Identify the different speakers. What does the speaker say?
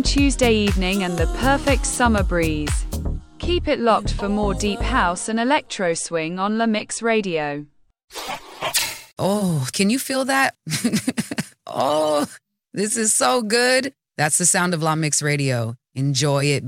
Speaker 1: Tuesday evening and the perfect summer breeze. Keep it locked for more deep house and electro swing on La Mix Radio.
Speaker 2: Oh, can you feel that? Oh, this is so good. That's the sound of La Mix Radio. Enjoy it.